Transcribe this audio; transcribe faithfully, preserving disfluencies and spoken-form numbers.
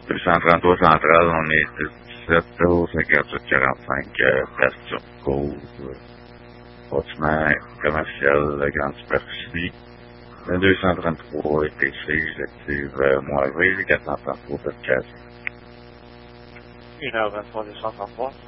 deux cent trente-trois Centrale, on est dix-sept au cinquante-sept quarante-cinq, euh, place Turcot, euh, bâtiment commercial, la grande superficie. Le deux cent trente-trois E T C, j'active euh, moi V, quatre cent trente-trois podcast. une heure vingt-trois, deux cent trente-trois.